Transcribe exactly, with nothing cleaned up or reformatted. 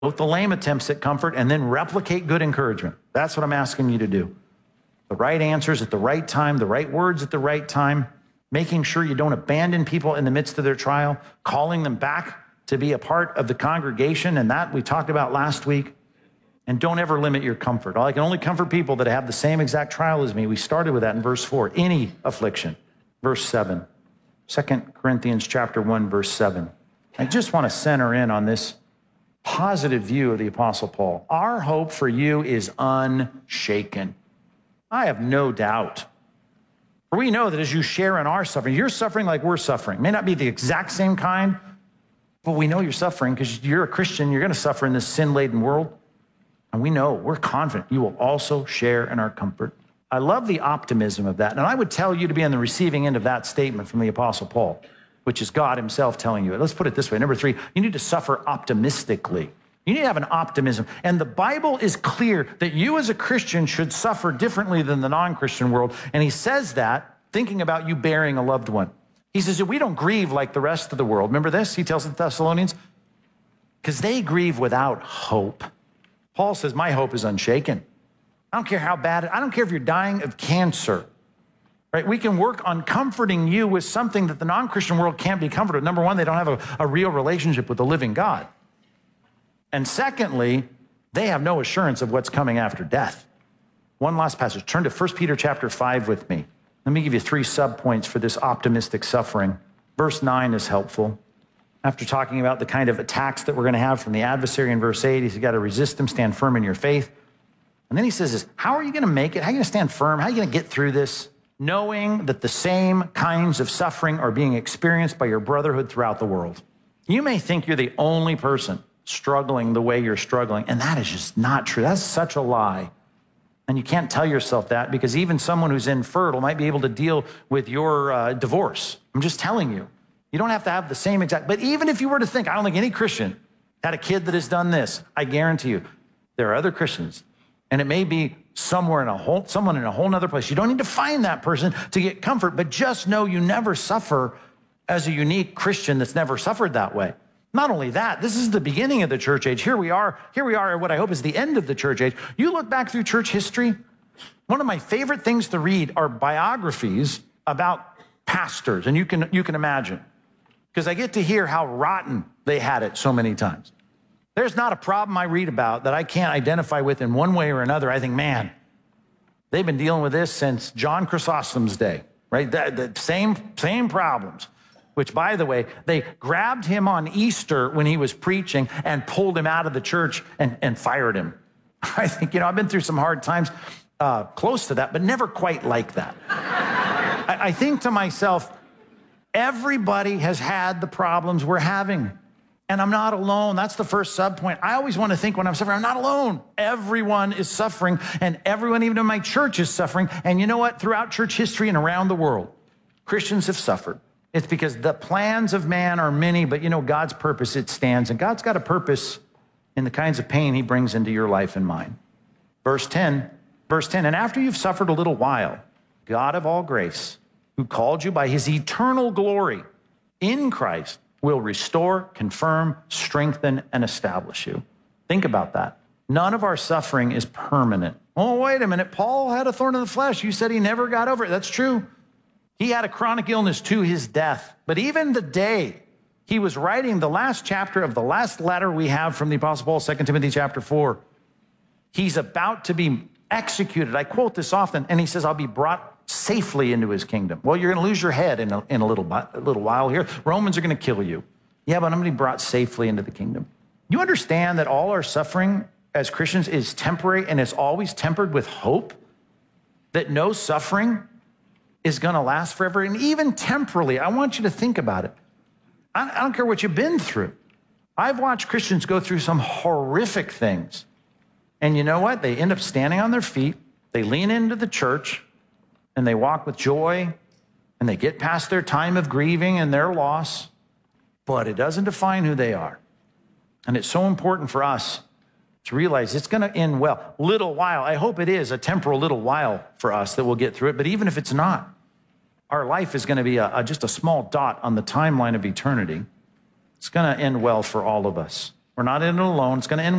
the lame attempts at comfort and then replicate good encouragement. That's what I'm asking you to do. The right answers at the right time, the right words at the right time, making sure you don't abandon people in the midst of their trial, calling them back to be a part of the congregation, and that we talked about last week. And don't ever limit your comfort. I can only comfort people that have the same exact trial as me. We started with that in verse four. Any affliction. Verse seven. Second Corinthians chapter one, verse seven. I just want to center in on this positive view of the Apostle Paul. Our hope for you is unshaken. I have no doubt. For we know that as you share in our suffering, you're suffering like we're suffering. It may not be the exact same kind, but we know you're suffering because you're a Christian. You're going to suffer in this sin-laden world. And we know, we're confident you will also share in our comfort. I love the optimism of that. And I would tell you to be on the receiving end of that statement from the Apostle Paul, which is God himself telling you it. Let's put it this way. Number three, you need to suffer optimistically. You need to have an optimism. And the Bible is clear that you as a Christian should suffer differently than the non-Christian world. And he says that thinking about you burying a loved one. He says that we don't grieve like the rest of the world. Remember this? He tells the Thessalonians, because they grieve without hope. Paul says, my hope is unshaken. I don't care how bad, I don't care if you're dying of cancer, right? We can work on comforting you with something that the non-Christian world can't be comforted. Number one, they don't have a, a real relationship with the living God. And secondly, they have no assurance of what's coming after death. One last passage. Turn to First Peter chapter five with me. Let me give you three subpoints for this optimistic suffering. Verse nine is helpful. After talking about the kind of attacks that we're going to have from the adversary in verse eight, he's got to resist them, stand firm in your faith. And then he says this, how are you going to make it? How are you going to stand firm? How are you going to get through this? Knowing that the same kinds of suffering are being experienced by your brotherhood throughout the world. You may think you're the only person struggling the way you're struggling, and that is just not true. That's such a lie. And you can't tell yourself that because even someone who's infertile might be able to deal with your uh, divorce. I'm just telling you. You don't have to have the same exact, but even if you were to think, I don't think any Christian had a kid that has done this, I guarantee you, there are other Christians, and it may be somewhere in a whole, someone in a whole nother place. You don't need to find that person to get comfort, but just know you never suffer as a unique Christian that's never suffered that way. Not only that, this is the beginning of the church age. Here we are, here we are at what I hope is the end of the church age. You look back through church history, one of my favorite things to read are biographies about pastors, and you can, you can imagine. Because I get to hear how rotten they had it so many times. There's not a problem I read about that I can't identify with in one way or another. I think, man, they've been dealing with this since John Chrysostom's day, right? The, the same, same problems, which, by the way, they grabbed him on Easter when he was preaching and pulled him out of the church and, and fired him. I think, you know, I've been through some hard times uh, close to that, but never quite like that. I, I think to myself, everybody has had the problems we're having, and I'm not alone. That's the first subpoint. I always want to think when I'm suffering, I'm not alone. Everyone is suffering, and everyone, even in my church, is suffering. And you know what? Throughout church history and around the world, Christians have suffered. It's because the plans of man are many, but you know, God's purpose, it stands. And God's got a purpose in the kinds of pain he brings into your life and mine. Verse ten, verse ten, and after you've suffered a little while, God of all grace, who called you by his eternal glory in Christ, will restore, confirm, strengthen, and establish you. Think about that. None of our suffering is permanent. Oh, wait a minute. Paul had a thorn in the flesh. You said he never got over it. That's true. He had a chronic illness to his death. But even the day he was writing the last chapter of the last letter we have from the Apostle Paul, Second Timothy chapter four, he's about to be executed. I quote this often, and he says, I'll be brought safely into his kingdom. Well, you're going to lose your head in a, in a little, a little while here. Romans are going to kill you. Yeah, but I'm going to be brought safely into the kingdom. You understand that all our suffering as Christians is temporary, and it's always tempered with hope, that no suffering is going to last forever. And even temporally, I want you to think about it. I, I don't care what you've been through. I've watched Christians go through some horrific things. And you know what? They end up standing on their feet. They lean into the church, and they walk with joy, and they get past their time of grieving and their loss, but it doesn't define who they are. And it's so important for us to realize it's going to end well. Little while, I hope it is a temporal little while for us that we'll get through it, but even if it's not, our life is going to be a, a, just a small dot on the timeline of eternity. It's going to end well for all of us. We're not in it alone. It's going to end